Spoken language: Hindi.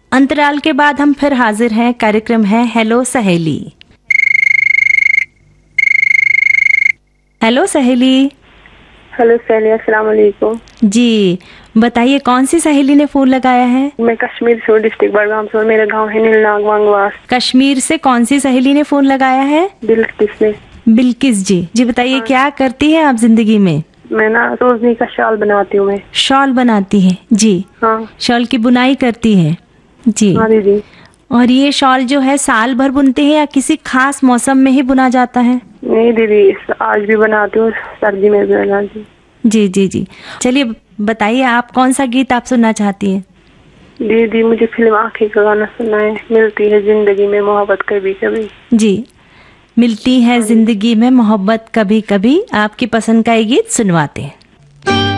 अंतराल के बाद हम फिर हाजिर हैं। कार्यक्रम है हेलो सहेली। हेलो सहेली। हेलो सहेली, अस्सलाम वालेकुम। जी बताइए, कौन सी सहेली ने फोन लगाया है? मैं कश्मीर से, डिस्ट्रिक्ट बड़गाम से, और मेरा गांव है नीलनाग वांगवास। कश्मीर से कौन सी सहेली ने फोन लगाया है? बिल्किस ने। बिल्किस जी। जी बताइए, क्या करती है आप जिंदगी में? मैं ना रोजनी का शॉल बनाती हूँ। मैं शॉल बनाती है जी। हाँ। शॉल की बुनाई करती है जी। हाँ दीदी। और ये शॉल जो है साल भर बुनते हैं या किसी खास मौसम में ही बुना जाता है? नहीं दीदी, आज भी बनाती हूँ, सर्दी में भी बनाती हूँ। जी जी जी। चलिए बताइए, आप कौन सा गीत आप सुनना चाहती हैं? दीदी मुझे फिल्म आँखें का गाना सुनना है, मिलती है जिंदगी में मोहब्बत कभी कभी। जी, मिलती है जिंदगी में मोहब्बत कभी कभी, आपकी पसंद का ये गीत सुनवाते हैं।